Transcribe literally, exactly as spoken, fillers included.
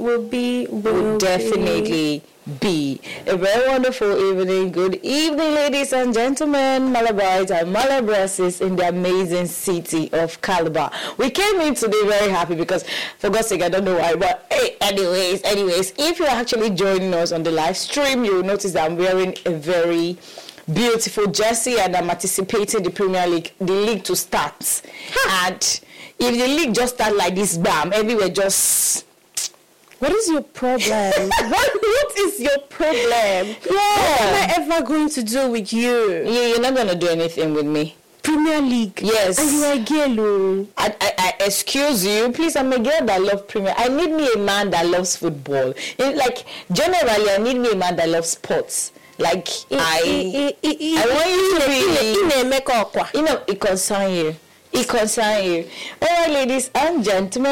will be, will, will definitely be. be a very wonderful evening. Good evening, ladies and gentlemen, Malabarites and Malabresses in the amazing city of Calabar. We came in today very happy because, for God's sake, I don't know why, but hey, anyways, anyways, if you're actually joining us on the live stream, you'll notice that I'm wearing a very beautiful jersey and I'm anticipating the Premier League, the league to start. And if the league just start like this, bam, everywhere just... What is your problem? what, what is your problem? Yeah. What am I ever going to do with you? Yeah, you're not going to do anything with me. Premier League. Yes. And you are a girl. I, I, I excuse you. Please, I'm a girl that loves Premier. I need me a man that loves football. It, like, generally, I need me a man that loves sports. Like, I, I, I, I want you to be... You know, it concerns you. It concerns you. All right, ladies and gentlemen.